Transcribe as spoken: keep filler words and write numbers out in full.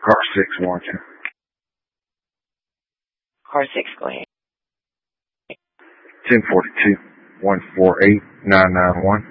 Car six, Warrington. Car six, go ahead. ten forty-two, one four eight, nine nine one.